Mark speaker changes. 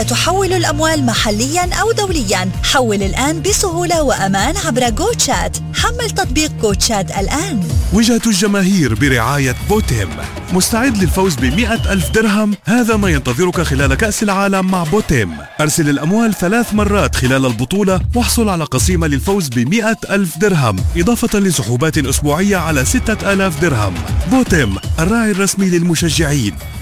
Speaker 1: تحول الأموال محلياً أو دولياً. حول الآن بسهولة وأمان عبر جوتشات. حمل تطبيق جوتشات الآن.
Speaker 2: وجهة الجماهير برعاية بوتيم. مستعد للفوز ب100,000 درهم؟ هذا ما ينتظرك خلال كأس العالم مع بوتيم. أرسل الأموال 3 مرات خلال البطولة واحصل على قسيمة للفوز ب100,000 درهم، إضافة لسحوبات أسبوعية على 6,000 درهم. بوتيم، الراعي الرسمي للمشجعين.